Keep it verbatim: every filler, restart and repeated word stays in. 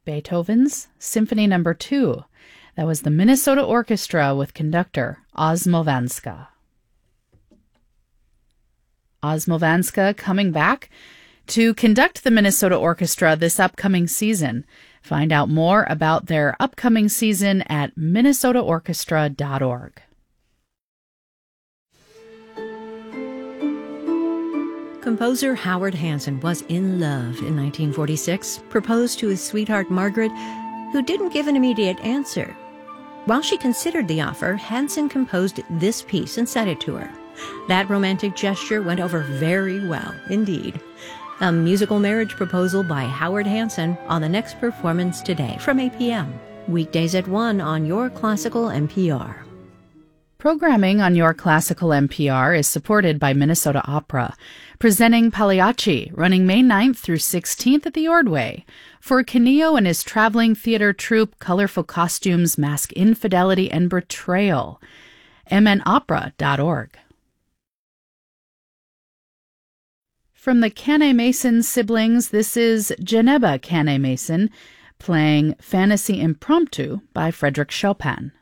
Beethoven's Symphony Number two. That was the Minnesota Orchestra with conductor Osmovanska. Osmovanska coming back to conduct the Minnesota Orchestra this upcoming season. Find out more about their upcoming season at minnesota orchestra dot org. Composer Howard Hanson was in love in nineteen forty-six, proposed to his sweetheart Margaret, who didn't give an immediate answer. While she considered the offer, Hanson composed this piece and sent it to her. That romantic gesture went over very well indeed. A musical marriage proposal by Howard Hanson on the next performance today from eight p.m. Weekdays at one on Your Classical N P R. Programming on Your Classical N P R is supported by Minnesota Opera, presenting Pagliacci, running May ninth through sixteenth at the Ordway. For Canio and his traveling theater troupe, colorful costumes mask infidelity and betrayal. m n opera dot org. From the Cannet-Mason siblings, this is Janeba Cannet-Mason playing Fantasy Impromptu by Frederick Chopin.